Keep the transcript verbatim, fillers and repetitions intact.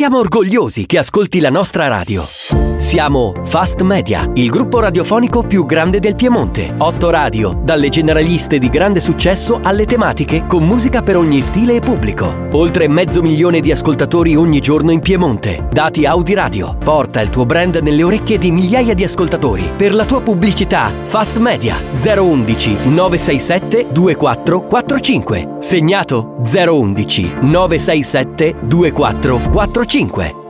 Siamo orgogliosi che ascolti la nostra radio. Siamo Fast Media, il gruppo radiofonico più grande del Piemonte. Otto radio, dalle generaliste di grande successo alle tematiche con musica per ogni stile e pubblico. Oltre mezzo milione di ascoltatori ogni giorno in Piemonte. Dati Audi Radio. Porta il tuo brand nelle orecchie di migliaia di ascoltatori. Per la tua pubblicità, Fast Media zero undici nove sei sette due quattro quattro cinque. Segnato zero undici nove sei sette due quattro quattro cinque.